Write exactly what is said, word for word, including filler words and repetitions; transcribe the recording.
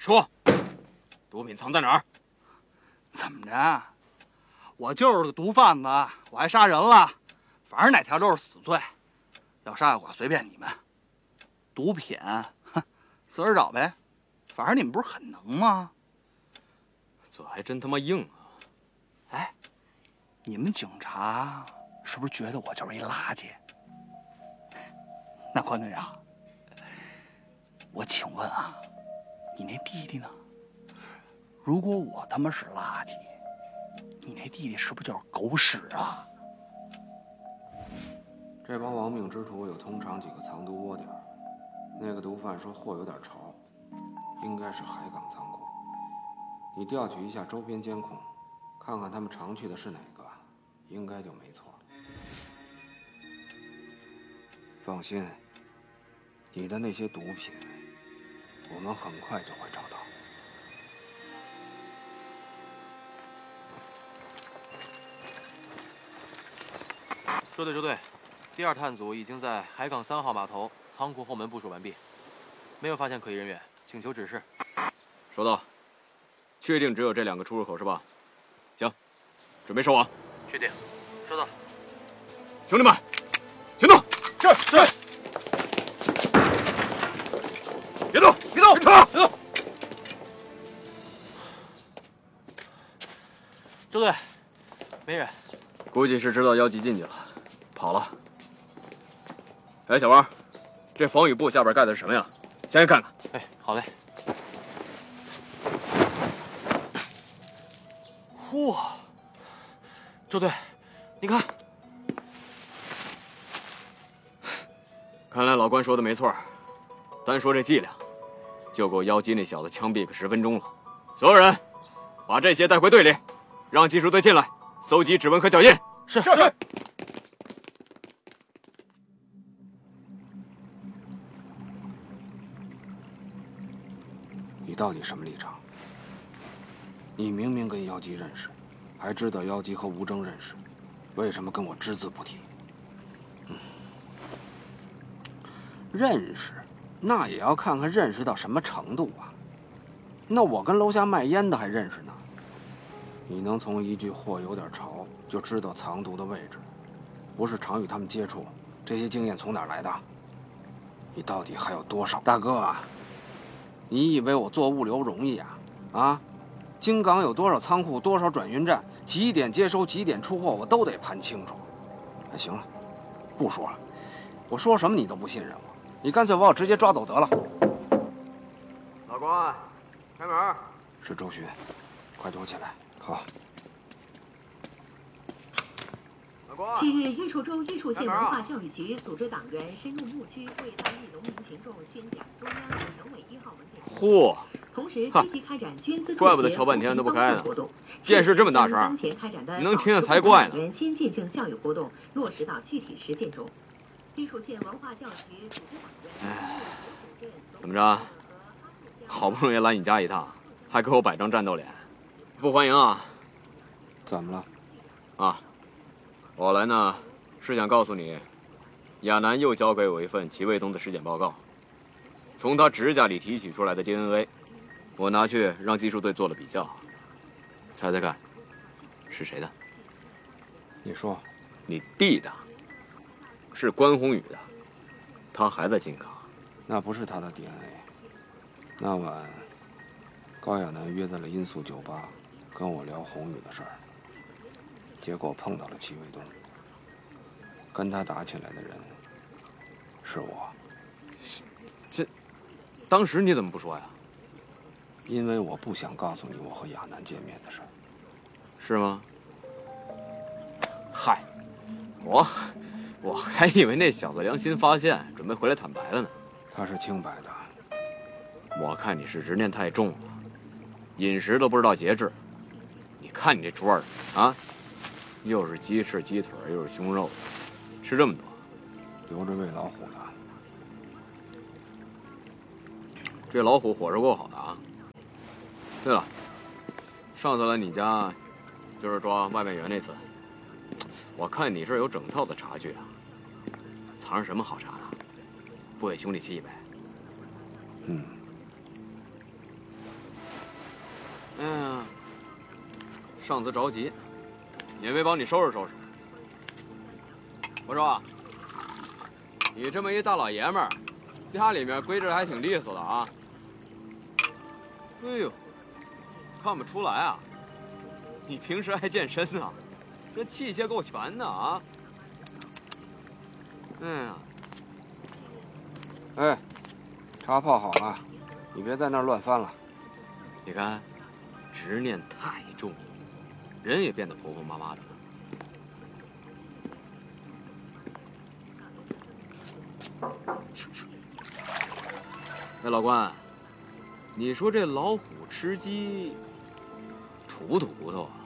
说，毒品藏在哪儿？ 怎么着？我就是个毒贩子，我还杀人了，反正哪条都是死罪。要杀要剐随便你们。毒品，哼，自个儿找呗。反正你们不是很能吗？ 嘴还真他妈硬啊！ 哎，你们警察是不是觉得我就是一垃圾？那关队长，我请问啊，你那弟弟呢？如果我他妈是垃圾，你那弟弟是不是就是狗屎啊？ 这帮亡命之徒有通常几个藏毒窝点，那个毒贩说货有点潮，应该是海港仓库。你调取一下周边监控，看看他们常去的是哪个，应该就没错。放心，你的那些毒品，我们很快就会找到。 周队，周队，第二探组已经在海港三号码头仓库后门部署完毕，没有发现可疑人员，请求指示。 收到。确定只有这两个出入口是吧？行，准备收网。 确定。收到。 兄弟们，行动！ 是是。 别动！别动！撤！别动！ 周队，没人。 估计是知道妖姬进去了，跑了。哎，小王，这防雨布下边盖的是什么呀？先来看看。 哎，好嘞。哇，周队，你看， 看来老关说的没错，单说这剂量，就够妖姬那小子枪毙个十分钟了。所有人，把这些带回队里，让技术队进来搜集指纹和脚印。 是是。 你到底什么立场？你明明跟妖姬认识，还知道妖姬和吴征认识，为什么跟我只字不提？嗯，认识，那也要看看认识到什么程度啊。那我跟楼下卖烟的还认识呢。你能从一句货有点潮就知道藏毒的位置，不是常与他们接触，这些经验从哪儿来的？你到底还有多少？大哥啊，你以为我做物流容易啊？啊？京港有多少仓库，多少转运站，几点接收，几点出货，我都得盘清楚。哎，行了，不说了，我说什么你都不信任我，你干脆把我直接抓走得了。 老关，开门。 是周巡，快躲起来。好。 近日，玉树州玉树县文化教育局组织党员深入牧区，为当地农民群众宣讲中央和省委一号文件。 嚯！ 同时积极开展捐资助怪不得瞧半天都不开呢。见识这么大声， 当前开展的你能听见才怪呢。 先进性教育活动落实到具体实践中。玉树县文化教育局组织党员。 怎么着？好不容易来你家一趟，还给我摆张战斗脸，不欢迎啊？ 怎么了？ 啊，我来呢是想告诉你，亚楠又交给我一份齐卫东的尸检报告，从他指甲里提取出来的 D N A， 我拿去让技术队做了比较，猜猜看，是谁的？ 你说， 你弟的，是关宏宇的，他还在金港。 那不是他的 D N A。那晚，高亚楠约在了音速酒吧，跟我聊宏宇的事儿。结果碰到了齐卫东，跟他打起来的人是我。 这，当时你怎么不说呀？ 因为我不想告诉你我和亚楠见面的事儿。 是吗？嗨，我我还以为那小子良心发现，准备回来坦白了呢。 他是清白的。 我看你是执念太重了，饮食都不知道节制。你看你这主儿啊，又是鸡翅、鸡腿，又是胸肉，吃这么多， 留着喂老虎的。 这老虎伙食够好的啊。对了，上次来你家，就是抓外卖员那次，我看你这儿有整套的茶具啊，藏着什么好茶呢？不给兄弟沏一杯？ 嗯。 上司着急，也没帮你收拾收拾。我说，你这么一大老爷们儿，家里面规制还挺利索的啊。哎呦，看不出来啊，你平时爱健身啊，这器械够全的啊。嗯呀， 哎，茶泡好了，你别在那儿乱翻了。 你看，执念太重了，人也变得婆婆妈妈的了。哎，老关，你说这老虎吃鸡，吐土豆啊？